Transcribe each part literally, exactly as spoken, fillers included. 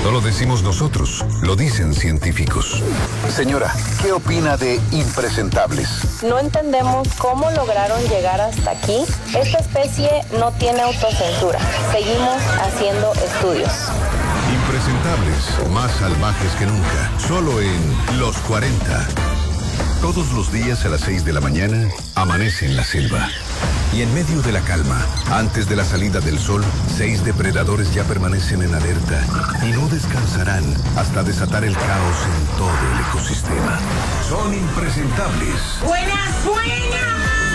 No lo decimos nosotros, lo dicen científicos. Señora, ¿qué opina de impresentables? No entendemos cómo lograron llegar hasta aquí. Esta especie no tiene autocensura. Seguimos haciendo estudios. Impresentables, más salvajes que nunca. Solo en Los cuarenta. Todos los días a las seis de la mañana, amanece en la selva. Y en medio de la calma, antes de la salida del sol, seis depredadores ya permanecen en alerta y no descansarán hasta desatar el caos en todo el ecosistema. Son impresentables. ¡Buenas, buenas!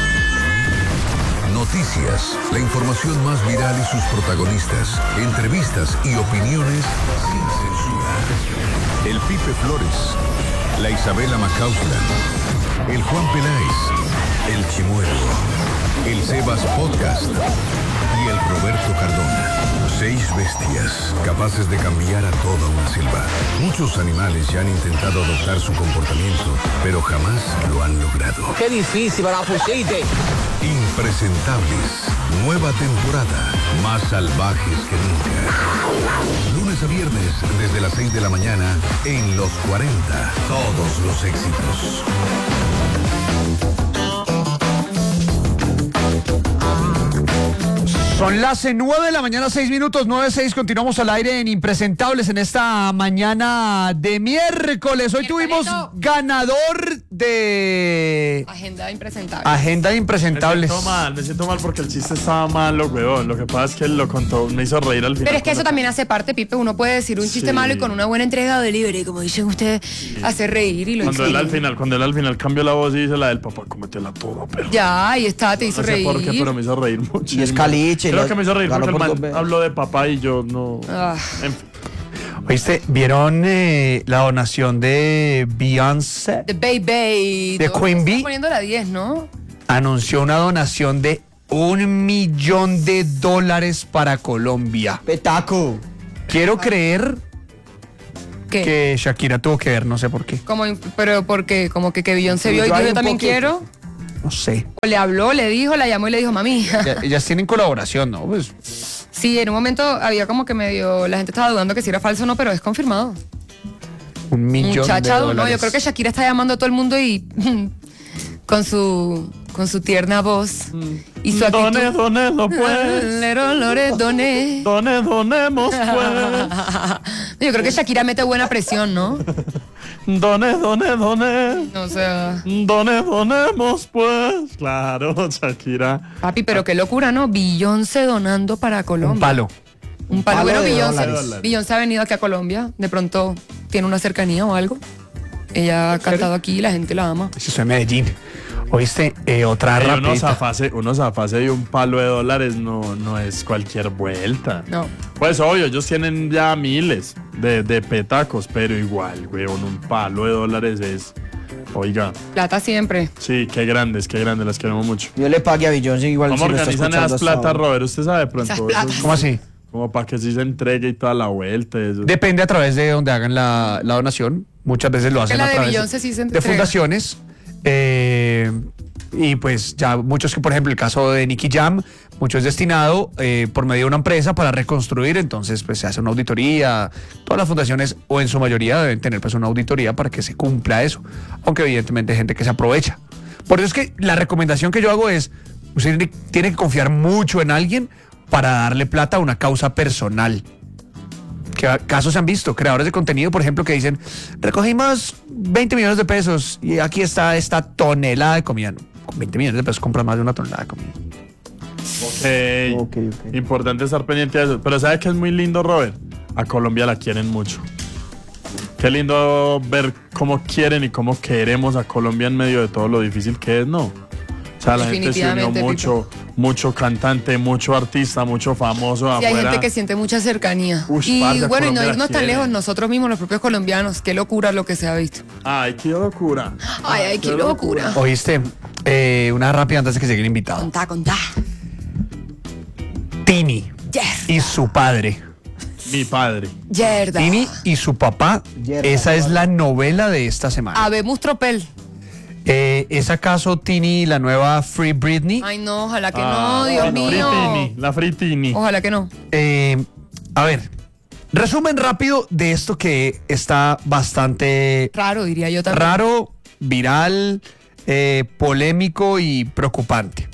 Noticias, la información más viral y sus protagonistas, entrevistas y opiniones sin censura. El Pipe Flores, la Isabela Macausland, el Juan Peláez, el Chimuelo, el Sebas Podcast y el Roberto Cardona. Seis bestias capaces de cambiar a toda una selva. Muchos animales ya han intentado adoptar su comportamiento, pero jamás lo han logrado. ¡Qué difícil para pusiste! Impresentables. Nueva temporada. Más salvajes que nunca. Lunes a viernes, desde las seis de la mañana, en Los cuarenta. Todos los éxitos. Son las nueve de la mañana, seis minutos, nueve seis. Continuamos al aire en Impresentables en esta mañana de miércoles. Hoy tuvimos ganador de Agenda Impresentables. Agenda Impresentables. Me siento mal, me siento mal porque el chiste estaba malo, weón. Lo que pasa es que él lo contó, me hizo reír al final. Pero es que eso también hace parte, Pipe. Uno puede decir un chiste Sí. malo y con una buena entrega de delivery, como dicen ustedes, Sí. hace reír y lo Cuando él exhibe. al final, cuando él al final cambió la voz y dice la del papá, cómetela todo, pero. Ya, ahí está, te hizo No sé reír. por qué, pero me hizo reír mucho. Y es caliche. Creo lo- que me hizo reír ganó porque el por man dos veces. habló de papá y yo no. Ah. En fin. ¿Oíste? ¿Vieron eh, la donación de Beyoncé? The Baby. De Todo Queen está Bee. poniendo la diez, ¿no? Anunció una donación de un millón de dólares para Colombia. Petaco. Quiero creer ¿Qué? que Shakira tuvo que ver, no sé por qué. Como, pero porque como que, que Beyoncé vio y Yo dijo, hay yo un también poquito. quiero. No sé. O le habló, le dijo, la llamó y le dijo, mami. Ya- ellas tienen colaboración, ¿no? Pues Sí, en un momento había como que medio, la gente estaba dudando que si era falso o no, pero es confirmado. un millón Muchacha, de no, dólares. yo creo que Shakira está llamando a todo el mundo y con su con su tierna voz y su actitud. Doné, doné, no pues. Lero, lore, doné. Doné, donemos pues. Yo creo que Shakira mete buena presión, ¿no? Doné, doné, doné. O sea, Doné, donemos pues. Claro, Shakira. papi, pero qué locura, ¿no? Beyoncé donando para Colombia. Un palo. Un palo. palo Bueno, de Beyoncé. dólares. Beyoncé ha venido aquí a Colombia. De pronto tiene una cercanía o algo. Ella ha cantado aquí y la gente la ama. Eso es en Medellín. ¿Oíste? Eh, otra Ey, uno rapidita. zafase, uno zafase de un palo de dólares no, no es cualquier vuelta. No. Pues obvio, ellos tienen ya miles de, de petacos, pero igual, weón, un palo de dólares es. Oiga, Plata siempre. sí, qué grandes, qué grandes, las queremos mucho. Yo le pagué a Beyoncé igual. ¿Cómo si lo está organizan escuchando esas hasta platas, ahora. Robert? Usted sabe de pronto. Esas eso platas. es ¿Cómo así? Como para que sí se entregue y toda la vuelta. Eso. Depende a través de donde hagan la, la donación. Muchas veces lo hacen la a de través Beyoncé sí se de entrega. fundaciones. Eh, y pues ya muchos que, por ejemplo, el caso de Nicky Jam, mucho es destinado eh, por medio de una empresa para reconstruir. Entonces, pues se hace una auditoría. Todas las fundaciones, o en su mayoría, deben tener pues una auditoría para que se cumpla eso. Aunque evidentemente hay gente que se aprovecha. Por eso es que la recomendación que yo hago es, usted tiene- tiene que confiar mucho en alguien para darle plata a una causa personal. Que a- casos se han visto, creadores de contenido, por ejemplo, que dicen, recogimos veinte millones de pesos y aquí está esta tonelada de comida. No, con veinte millones de pesos compras más de una tonelada de comida. Ok. Ok, ok. Importante estar pendiente de eso. Pero ¿sabe que es muy lindo, Robert? A Colombia la quieren mucho. Qué lindo ver cómo quieren y cómo queremos a Colombia en medio de todo lo difícil que es, ¿no? O sea, la gente se unió Definitivamente, mucho, mucho cantante, mucho artista, mucho famoso Sí, hay afuera. gente que siente mucha cercanía. Ush, y parce, a bueno, y no Colombia irnos tan quiere. lejos, nosotros mismos, los propios colombianos, qué locura lo que se ha visto. Ay, qué locura. Ay, ay, qué locura. ¿Oíste? Eh, una rápida antes de que lleguen invitados. Contá, contá. Tini Yes. y su padre. Mi padre. Yerda. Tini y su papá. Yerda. Esa es la novela de esta semana. Habemos tropel. Eh, ¿Es acaso Tini la nueva Free Britney? Ay, no, ojalá que Ah, no, Dios la mío. Fritini, la Fritini. Ojalá que no. Eh, a ver, Resumen rápido de esto que está bastante Raro, diría yo también. raro, viral, eh, polémico y preocupante.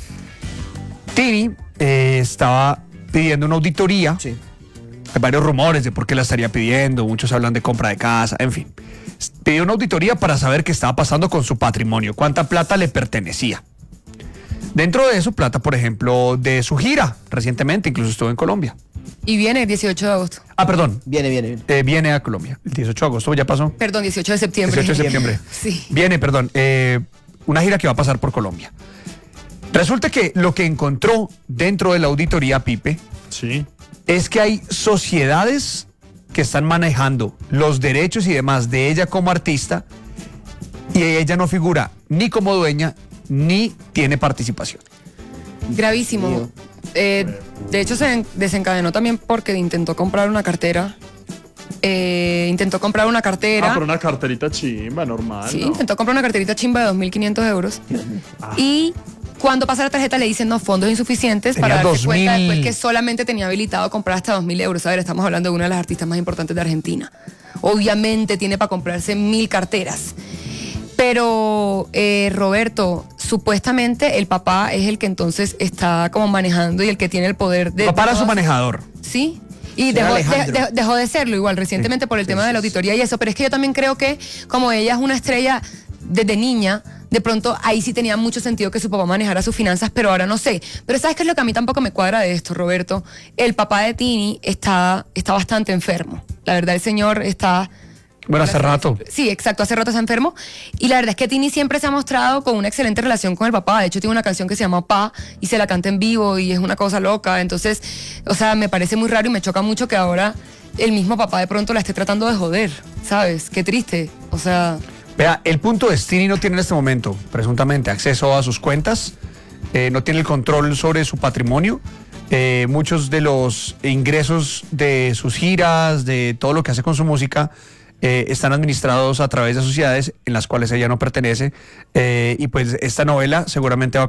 Tini eh, estaba pidiendo una auditoría. Sí. Hay varios rumores de por qué la estaría pidiendo, muchos hablan de compra de casa, en fin. Pidió una auditoría para saber qué estaba pasando con su patrimonio, cuánta plata le pertenecía. Dentro de eso, plata, por ejemplo, de su gira, recientemente, incluso estuvo en Colombia. Y viene el dieciocho de agosto. Ah, perdón, Viene, viene, viene. eh, viene a Colombia, el dieciocho de agosto, ya pasó. Perdón, dieciocho de septiembre. dieciocho de septiembre. Sí. Viene, perdón, eh, una gira que va a pasar por Colombia. Resulta que lo que encontró dentro de la auditoría, Pipe, Sí. es que hay sociedades que están manejando los derechos y demás de ella como artista y ella no figura ni como dueña ni tiene participación. Gravísimo. Mío. Eh, de hecho, se desencadenó también porque intentó comprar una cartera. Eh, intentó comprar una cartera. Ah, pero una carterita chimba, normal. Sí, ¿no? intentó comprar una carterita chimba de dos mil quinientos euros. Y cuando pasa la tarjeta le dicen, no, fondos insuficientes, Tenía para darse dos mil. cuenta después que solamente tenía habilitado comprar hasta dos mil euros. A ver, estamos hablando de una de las artistas más importantes de Argentina. Obviamente tiene para comprarse mil carteras. Pero, eh, Roberto, supuestamente el papá es el que entonces está como manejando y el que tiene el poder de... Papá era de su todas- manejador. Sí. Y Será dejó de, Alejandro. de- dejó de serlo igual recientemente por el tema de la auditoría y eso. Pero es que yo también creo que como ella es una estrella desde niña, de pronto ahí sí tenía mucho sentido que su papá manejara sus finanzas, pero ahora no sé. Pero ¿sabes qué es lo que a mí tampoco me cuadra de esto, Roberto? El papá de Tini está, está bastante enfermo. La verdad, el señor está... Bueno, hace rato. Sí, exacto, hace rato está enfermo. Y la verdad es que Tini siempre se ha mostrado con una excelente relación con el papá. De hecho, tiene una canción que se llama Pa y se la canta en vivo y es una cosa loca. Entonces, o sea, me parece muy raro y me choca mucho que ahora el mismo papá de pronto la esté tratando de joder, ¿sabes? Qué triste. O sea, Vea, el punto es, Tini no tiene en este momento, presuntamente, acceso a sus cuentas, eh, no tiene el control sobre su patrimonio. Eh, muchos de los ingresos de sus giras, de todo lo que hace con su música, eh, están administrados a través de sociedades en las cuales ella no pertenece. Eh, y pues esta novela seguramente va a